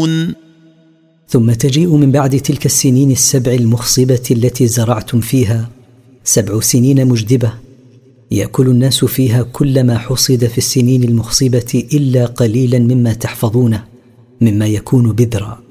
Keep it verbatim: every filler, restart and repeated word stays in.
تحفظون. ثم تجيء من بعد تلك السنين السبع المخصبة التي زرعتم فيها سبع سنين مجدبة، يأكل الناس فيها كل ما حصد في السنين المخصبة إلا قليلا مما تحفظونه، مما يكون بذرا.